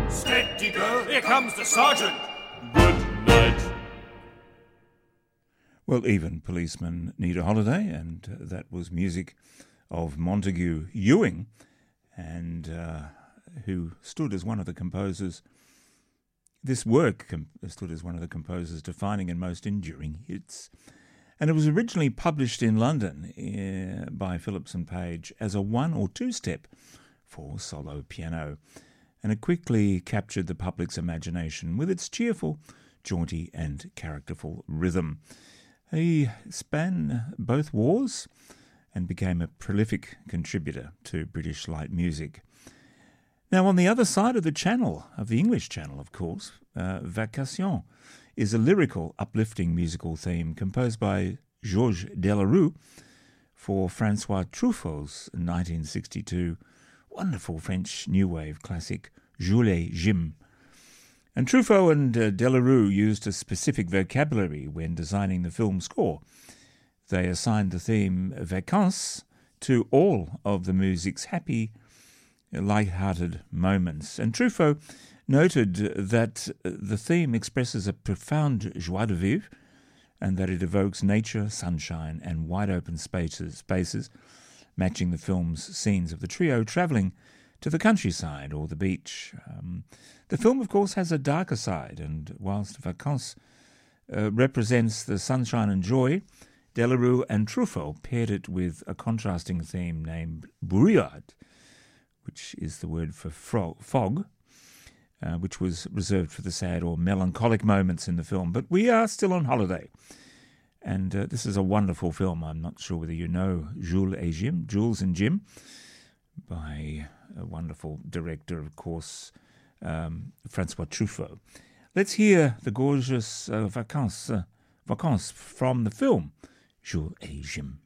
Steady, girl, here comes the sergeant. Good night. Well, even policemen need a holiday, and that was music of Montague Ewing, and who stood as one of the composers. This work stood as one of the composers' defining and most enduring hits. And it was originally published in London by Phillips and Page as a 1 or 2 step for solo piano. And it quickly captured the public's imagination with its cheerful, jaunty and characterful rhythm. He span both wars and became a prolific contributor to British light music. Now, on the other side of the channel, of the English channel, of course, Vacation is a lyrical, uplifting musical theme composed by Georges Delerue for Francois Truffaut's 1962 wonderful French new wave classic Jules et Jim. And Truffaut and Delerue used a specific vocabulary when designing the film score. They assigned the theme Vacances to all of the music's happy, light-hearted moments. And Truffaut noted that the theme expresses a profound joie de vivre and that it evokes nature, sunshine and wide-open spaces, matching the film's scenes of the trio travelling to the countryside or the beach. The film, of course, has a darker side, and whilst Vacances represents the sunshine and joy, Delerue and Truffaut paired it with a contrasting theme named Brouillard, which is the word for fog, which was reserved for the sad or melancholic moments in the film. But we are still on holiday, and this is a wonderful film. I'm not sure whether you know Jules et Jim, Jules and Jim, by a wonderful director, of course, Francois Truffaut. Let's hear the gorgeous Vacances from the film Jules et Jim.